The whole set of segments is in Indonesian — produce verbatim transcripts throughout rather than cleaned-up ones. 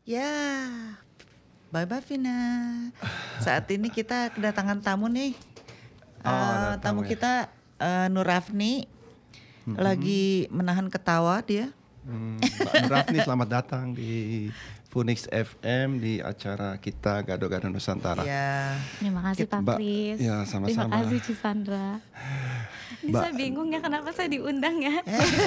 Ya, bye-bye Vina. Saat ini kita kedatangan tamu nih. Oh, Uh, ada tamu tamu ya. kita uh, Nur Rafni, lagi menahan ketawa dia. Hmm, Mbak Nur Rafni, selamat datang di Phoenix F M di acara kita Gado-Gado Nusantara. Ya. Terima kasih Pak Mbak, Kris. ya, sama-sama. Terima kasih Cisandra. Ini Mbak- saya bingung ya kenapa saya diundang ya.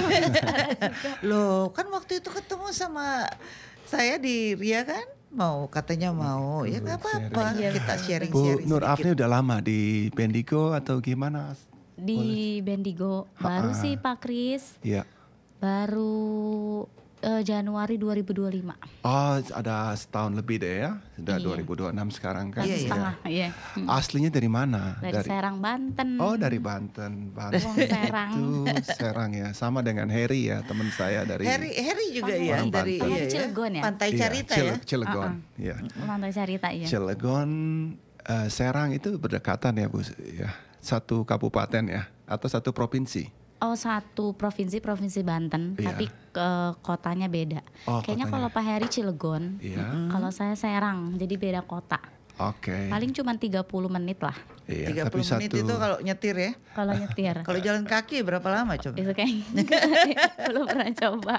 Loh, kan waktu itu ketemu sama saya di Ria kan? Mau katanya mau, ya nggak apa-apa. Sharing. Kita Bu sharing-sharing Nur sedikit. Rafni udah lama di Bendigo atau gimana? Di Bendigo baru Ha-ha. sih Pak Kris. Iya. Baru eh, Januari dua ribu dua puluh lima. Oh, ada setahun lebih deh ya. Sudah Iya. dua ribu dua puluh enam sekarang kan. Iya, iya. Setengah, iya. Hmm. Aslinya dari mana? Dari, Serang, Banten. Oh, dari Banten. Banten. Wong Serang. Itu Serang ya. Sama dengan Harry ya, teman saya dari Harry, Harry juga Orang ya Banten. dari Orang iya, ya. Cilegon ya? Pantai Iya, Carita Cile- ya. Cilegon. Iya. Lantai Carita ya. Cilegon, eh, Serang itu berdekatan ya Bu, ya satu kabupaten ya atau satu provinsi? Oh, satu provinsi, provinsi Banten, Iya. tapi ke kotanya beda. Oh, Kayaknya kotanya. kalau Pak Heri Cilegon, Iya. kalau saya Serang, jadi beda kota. Oke. Paling cuma tiga puluh menit lah Iya, tiga tapi puluh menit satu itu kalau nyetir ya. kalau nyetir. Kalau jalan kaki berapa lama coba? Itu kayaknya belum pernah coba.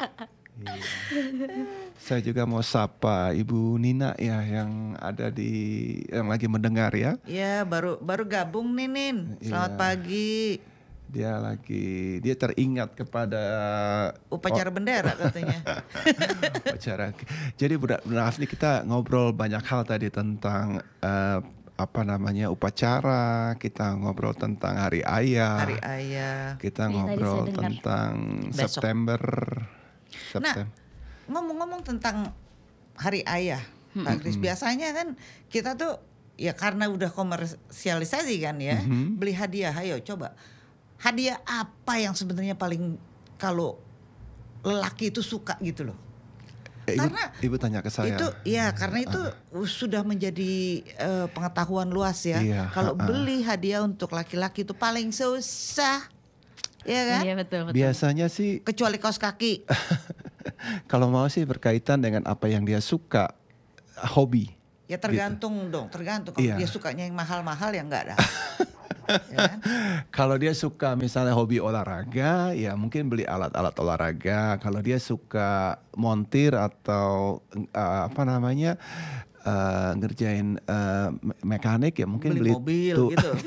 saya juga mau sapa Ibu Nina ya yang ada di yang lagi mendengar ya. Ya baru baru gabung nih Nin. Selamat Iya. pagi. Dia lagi dia teringat kepada Upacara bendera katanya. upacara. Jadi Bu Rafni kita ngobrol banyak hal tadi tentang eh, apa namanya upacara, kita ngobrol tentang Hari Ayah, Hari Ayah. kita Iya, tadi ngobrol saya dengar. tentang Besok. September. Nah, Septem- ngomong-ngomong tentang Hari Ayah, Pak Kris, biasanya kan kita tuh ya karena udah komersialisasi kan ya, Mhm. beli hadiah. Ayo coba, hadiah apa yang sebenarnya paling kalau lelaki itu suka gitu loh? Eh, ibu, karena ibu tanya ke saya. Itu ya karena itu sudah menjadi eh, pengetahuan luas ya. Iya, Kalau ha-ha. beli hadiah untuk laki-laki itu paling susah, ya kan? Iya betul betul. Biasanya sih Kecuali kaos kaki. kalau mau sih berkaitan dengan apa yang dia suka, hobi. Ya tergantung dong, tergantung. Kalau Iya. dia sukanya yang mahal-mahal ya enggak dah. Ya kan? Kalau dia suka misalnya hobi olahraga, ya mungkin beli alat-alat olahraga. Kalau dia suka montir atau eh, apa namanya eh, ngerjain eh, me- mekanik, ya mungkin Beli beli, mobil tu- gitu.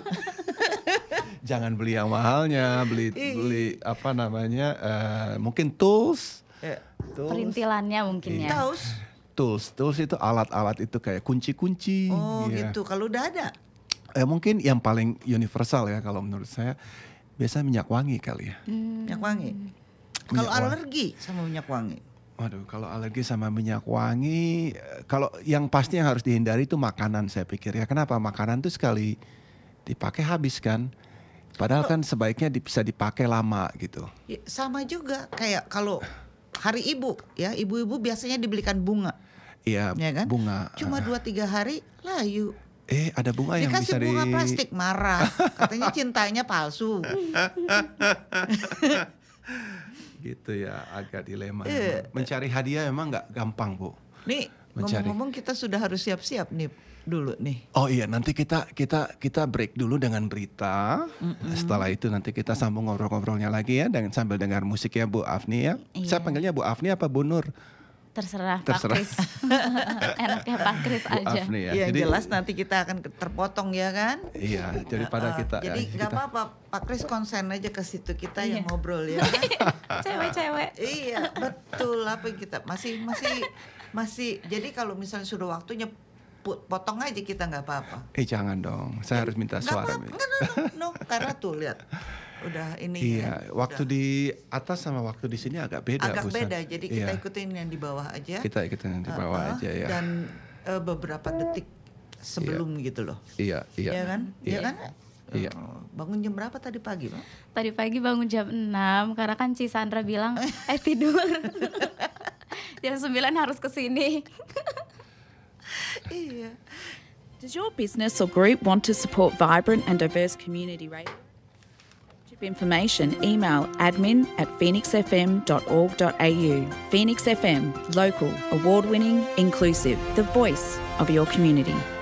Jangan beli yang mahalnya, beli beli apa namanya eh, mungkin tools. Ya. Tools. Perintilannya mungkin ya. Taus. Tools, tools itu alat-alat itu kayak kunci-kunci. Oh ya. gitu. Kalau udah ada. Eh, mungkin yang paling universal ya kalau menurut saya biasa minyak wangi kali ya. Minyak wangi. Minyak Kalau wangi. alergi sama minyak wangi. Waduh, kalau alergi sama minyak wangi, eh, kalau yang pasti yang harus dihindari itu makanan saya pikir ya. Kenapa? Makanan tuh sekali dipakai habis kan. Padahal kan sebaiknya di- bisa dipakai lama gitu. Ya, sama juga kayak kalau hari ibu ya, ibu-ibu biasanya dibelikan bunga, Iya, ya kan? bunga. Cuma dua tiga hari layu. Eh, ada bunga yang Dikasih bisa bunga di plastik marah. Katanya cintanya palsu. gitu ya, agak dilema. Iya. emang. Mencari hadiah memang nggak gampang, Bu. Nih Mencari. ngomong-ngomong kita sudah harus siap-siap nih dulu nih. Oh iya, nanti kita kita kita break dulu dengan berita. Setelah itu nanti kita sambung ngobrol-ngobrolnya lagi ya, dengan sambil dengar musik ya Bu Afni ya. Iya. Saya panggilnya Bu Afni apa Bu Nur? Terserah, Terserah. Pak Kris. Enaknya Pak Kris Bu aja. Afni ya. Yang Jadi jelas nanti kita akan ke- terpotong ya kan. iya, daripada Uh, kita jadi ya, nggak kita- apa-apa Pak Kris konsen aja ke situ kita yang Iya. ngobrol ya. Cewek-cewek. Iya betul apa yang kita masih masih masih jadi kalau misalnya sudah waktunya pu- potong aja kita nggak apa-apa. Eh jangan dong, saya harus minta Nggak suara. apa-apa, nggak, no, no, no, karena tuh lihat udah ini Iya, ya, waktu udah di atas sama waktu di sini agak beda. agak Bu San. beda. Jadi kita Iya, ikutin yang di bawah aja. kita ikutin yang di bawah Uh-uh, aja ya. Dan uh, beberapa detik sebelum gitu loh. Iya, iya. Iya kan? Iya Iya. kan? Iya. Oh, bangun jam berapa tadi pagi, Bang? Tadi pagi bangun jam enam karena kan Cisandra bilang eh tidur. Jam sembilan harus ke sini. Iya. Does your business or group want to support vibrant and diverse community radio? Information, email admin at phoenix f m dot org dot a u. Phoenix F M, local, award-winning, inclusive, the voice of your community.